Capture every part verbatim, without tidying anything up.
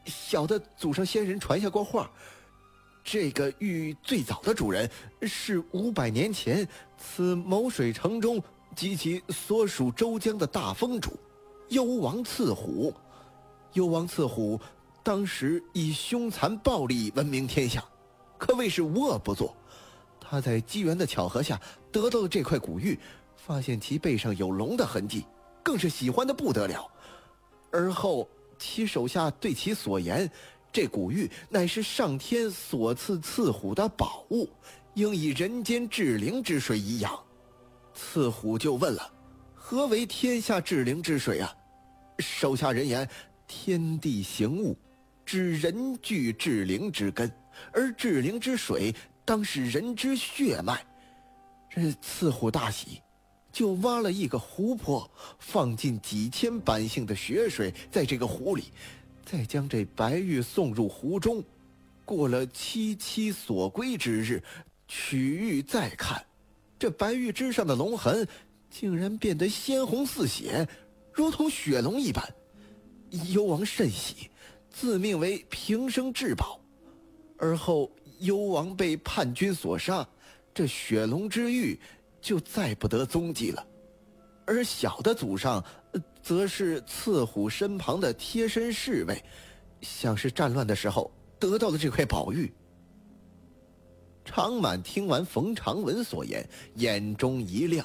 小的祖上先人传下过话，这个玉最早的主人是五百年前此某水城中及其所属州江的大封主幽王刺虎。幽王刺虎当时以凶残暴力闻名天下，可谓是无恶不作。他在机缘的巧合下得到了这块古玉，发现其背上有龙的痕迹，更是喜欢的不得了。而后其手下对其所言，这古玉乃是上天所赐刺虎的宝物，应以人间至灵之水以养。刺虎就问了，何为天下至灵之水啊？手下人言，天地行物，指人具至灵之根，而至灵之水当是人之血脉。这刺虎大喜，就挖了一个湖泊，放进几千百姓的血水在这个湖里，再将这白玉送入湖中。过了七七所归之日，取玉再看，这白玉之上的龙痕竟然变得鲜红似血，如同血龙一般。幽王甚喜，自命为平生至宝。而后幽王被叛军所杀，这血龙之玉就再不得踪迹了。而小的祖上则是刺虎身旁的贴身侍卫，想是战乱的时候得到了这块宝玉。常满听完冯长文所言，眼中一亮。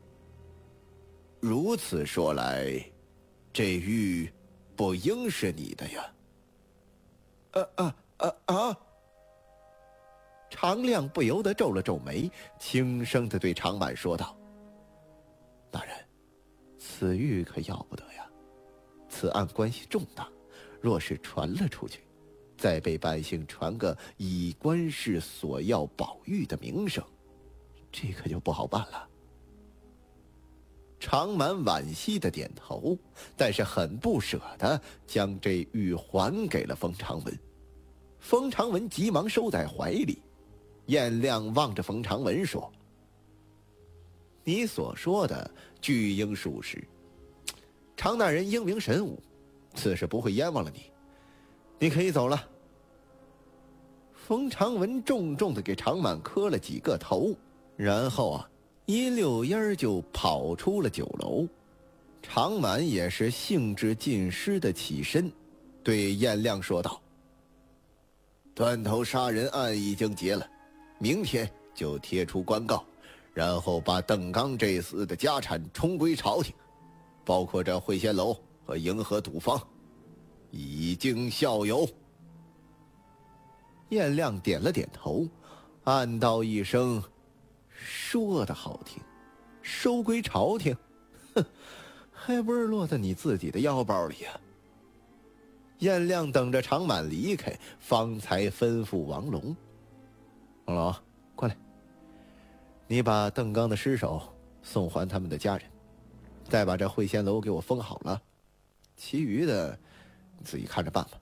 如此说来，这玉不应是你的呀？啊啊啊啊！常亮不由得皱了皱眉，轻声地对常满说道：“大人，此玉可要不得呀！此案关系重大，若是传了出去，再被百姓传个以官氏索要宝玉的名声，这可就不好办了。”常满惋惜的点头，但是很不舍得将这玉还给了冯长文。冯长文急忙收在怀里。晏亮望着冯长文说：“你所说的俱应属实，常大人英明神武，此事不会冤枉了你，你可以走了。”冯长文重重地给常满磕了几个头，然后啊一溜烟就跑出了酒楼。常满也是兴致尽失的起身，对晏亮说道：“断头杀人案已经结了，明天就贴出官告，然后把邓刚这厮的家产重归朝廷，包括这会仙楼和迎和赌坊，以儆效尤。”晏亮点了点头，暗道一声：“说得好听，收归朝廷，哼，还不是落在你自己的腰包里呀？”晏亮等着常满离开，方才吩咐王龙：“王龙，过来，你把邓刚的尸首送还他们的家人，再把这会仙楼给我封好了，其余的你自己看着办吧。”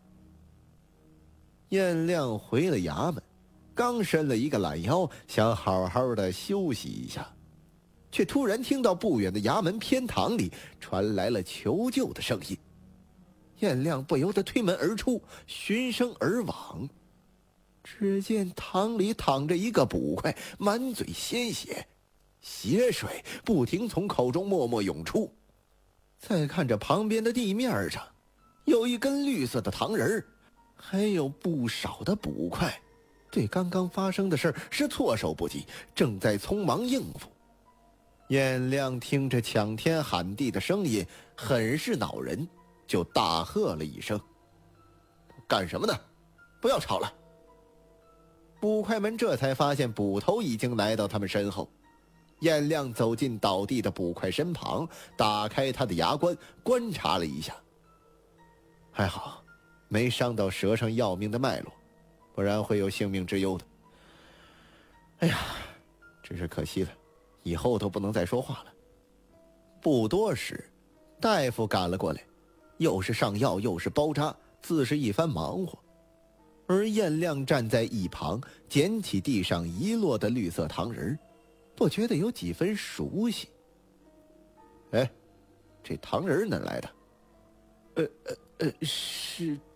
晏亮回了衙门，刚伸了一个懒腰，想好好的休息一下，却突然听到不远的衙门偏堂里传来了求救的声音。晏亮不由得推门而出，循声而往。只见堂里躺着一个捕快，满嘴鲜血，血水不停从口中默默涌出。再看着旁边的地面上，有一根绿色的糖人，还有不少的捕快，对刚刚发生的事是措手不及，正在匆忙应付。晏亮听着抢天喊地的声音，很是恼人，就大喝了一声：“干什么呢？不要吵了！”捕快们这才发现捕头已经来到他们身后。晏亮走进倒地的捕快身旁，打开他的牙关，观察了一下，还好没伤到舌上要命的脉络，不然会有性命之忧的。哎呀，真是可惜了，以后都不能再说话了。不多时，大夫赶了过来，又是上药又是包扎，自是一番忙活。而晏亮站在一旁，捡起地上遗落的绿色糖人，不觉得有几分熟悉。哎，这糖人哪来的？呃呃呃，是